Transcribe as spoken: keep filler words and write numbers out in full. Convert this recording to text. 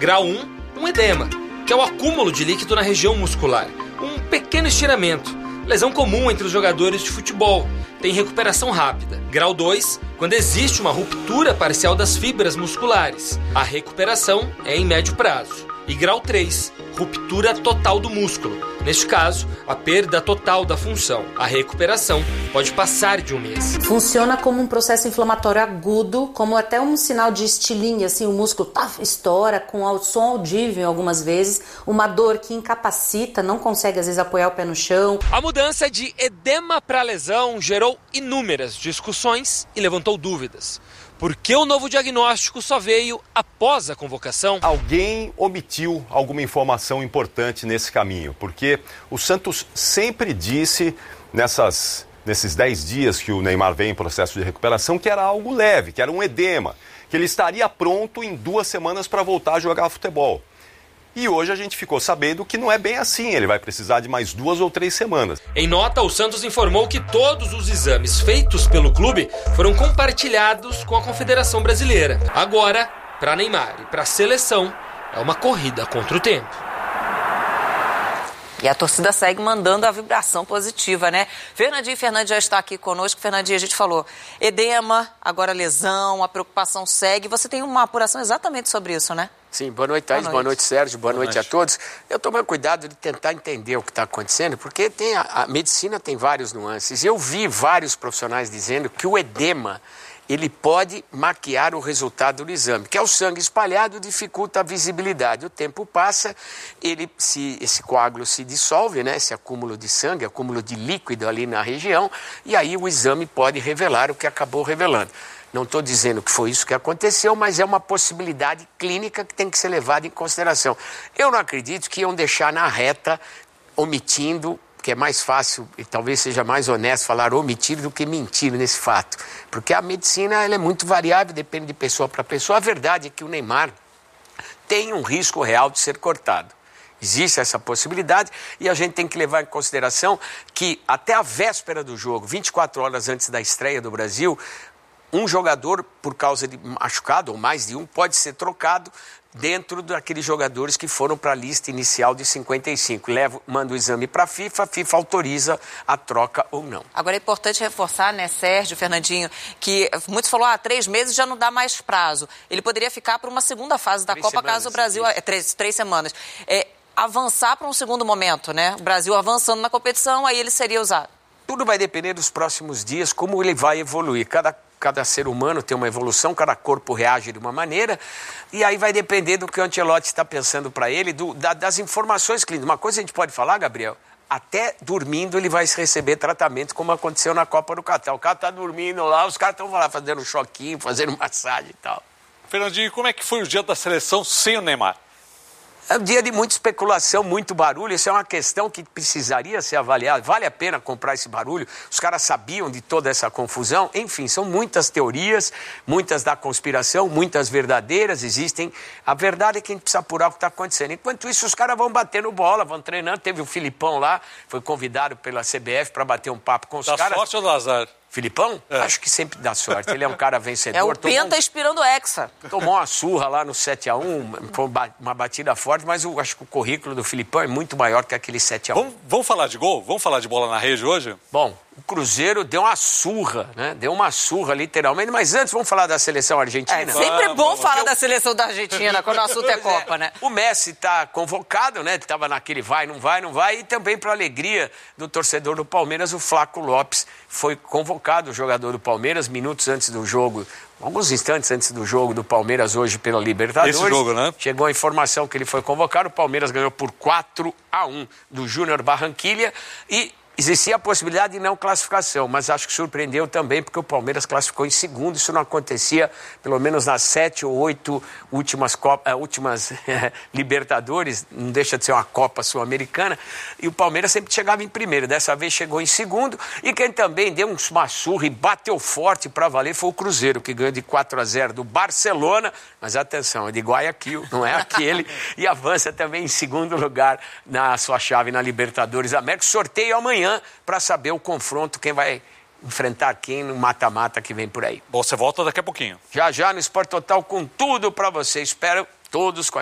Grau um, um edema, que é o acúmulo de líquido na região muscular. Um pequeno estiramento, lesão comum entre os jogadores de futebol. Tem recuperação rápida. Grau dois, quando existe uma ruptura parcial das fibras musculares. A recuperação é em médio prazo. E grau três, ruptura total do músculo. Neste caso, a perda total da função. A recuperação pode passar de um mês. Funciona como um processo inflamatório agudo, como até um sinal de estilingue, assim, o músculo taf, estoura com som audível algumas vezes, uma dor que incapacita, não consegue às vezes apoiar o pé no chão. A mudança de edema para lesão gerou inúmeras discussões e levantou dúvidas. Por que o novo diagnóstico só veio após a convocação? Alguém omitiu alguma informação importante nesse caminho, porque o Santos sempre disse nessas, nesses dez dias que o Neymar vem em processo de recuperação que era algo leve, que era um edema, que ele estaria pronto em duas semanas para voltar a jogar futebol. E hoje a gente ficou sabendo que não é bem assim, ele vai precisar de mais duas ou três semanas. Em nota, o Santos informou que todos os exames feitos pelo clube foram compartilhados com a Confederação Brasileira. Agora, para Neymar e para a seleção, é uma corrida contra o tempo. E a torcida segue mandando a vibração positiva, né? Fernandinho Fernandes já está aqui conosco. Fernandinho, a gente falou edema, agora lesão, a preocupação segue. Você tem uma apuração exatamente sobre isso, né? Sim, boa noite, Thaís, boa noite, boa noite Sérgio, boa, boa noite, noite a todos. Eu tomo cuidado de tentar entender o que está acontecendo, porque tem a, a medicina tem vários nuances. Eu vi vários profissionais dizendo que o edema, ele pode maquiar o resultado do exame, que é o sangue espalhado, dificulta a visibilidade. O tempo passa, ele se, esse coágulo se dissolve, né? Esse acúmulo de sangue, acúmulo de líquido ali na região, e aí o exame pode revelar o que acabou revelando. Não estou dizendo que foi isso que aconteceu, mas é uma possibilidade clínica que tem que ser levada em consideração. Eu não acredito que iam deixar na reta, omitindo, que é mais fácil e talvez seja mais honesto falar omitir do que mentir nesse fato. Porque a medicina ela é muito variável, depende de pessoa para pessoa. A verdade é que o Neymar tem um risco real de ser cortado. Existe essa possibilidade e a gente tem que levar em consideração que até a véspera do jogo, vinte e quatro horas antes da estreia do Brasil, um jogador, por causa de machucado, ou mais de um, pode ser trocado dentro daqueles jogadores que foram para a lista inicial de cinquenta e cinco. Leva, manda o exame para a FIFA, a FIFA autoriza a troca ou não. Agora é importante reforçar, né, Sérgio, Fernandinho, que muitos falaram, ah, três meses já não dá mais prazo. Ele poderia ficar para uma segunda fase da três Copa, semanas, caso o Brasil... É, três, três semanas. É, avançar para um segundo momento, né? O Brasil avançando na competição, aí ele seria usado. Tudo vai depender dos próximos dias, como ele vai evoluir. Cada Cada ser humano tem uma evolução, cada corpo reage de uma maneira, e aí vai depender do que o Ancelotti está pensando para ele, do, da, das informações clínicas. Uma coisa a gente pode falar, Gabriel, até dormindo ele vai receber tratamento, como aconteceu na Copa do Catar. O cara está dormindo lá, os caras estão lá fazendo um choquinho, fazendo massagem e tal. Fernandinho, como é que foi o dia da seleção sem o Neymar? É um dia de muita especulação, muito barulho. Isso é uma questão que precisaria ser avaliada. Vale a pena comprar esse barulho? Os caras sabiam de toda essa confusão? Enfim, são muitas teorias, muitas da conspiração, muitas verdadeiras existem. A verdade é que a gente precisa apurar o que está acontecendo. Enquanto isso, os caras vão batendo bola, vão treinando. Teve o Filipão lá, foi convidado pela C B F para bater um papo com os da caras. Da sorte ou do azar? Filipão? É. Acho que sempre dá sorte. Ele é um cara vencedor. É o Penta um... inspirando o Hexa. Tomou uma surra lá no sete a um, foi uma batida forte, mas eu acho que o currículo do Filipão é muito maior que aquele sete a um. Vamos, vamos falar de gol? Vamos falar de bola na rede hoje? Bom, o Cruzeiro deu uma surra, né? Deu uma surra, literalmente. Mas antes, vamos falar da seleção argentina? É sempre bom vamos, falar eu... da seleção da Argentina, quando o assunto é Copa, né? O Messi está convocado, né? Estava naquele vai, não vai, não vai. E também, para alegria do torcedor do Palmeiras, o Flaco Lopes foi convocado, o jogador do Palmeiras, minutos antes do jogo, alguns instantes antes do jogo do Palmeiras hoje pela Libertadores. Esse jogo, né? Chegou a informação que ele foi convocado, o Palmeiras ganhou por quatro a um do Júnior Barranquilla e existia a possibilidade de não classificação, mas acho que surpreendeu também porque o Palmeiras classificou em segundo. Isso não acontecia pelo menos nas sete ou oito últimas, Copa, últimas Libertadores, não deixa de ser uma Copa Sul-Americana, e o Palmeiras sempre chegava em primeiro, dessa vez chegou em segundo, e quem também deu uma surra e bateu forte para valer foi o Cruzeiro, que ganhou de quatro a zero do Barcelona, mas atenção, é de Guayaquil, não é aquele, e avança também em segundo lugar na sua chave na Libertadores América. Sorteio amanhã para saber o confronto, quem vai enfrentar quem no mata-mata que vem por aí. Bom, você volta daqui a pouquinho. Já já no Sport Total com tudo para você. Espero todos com a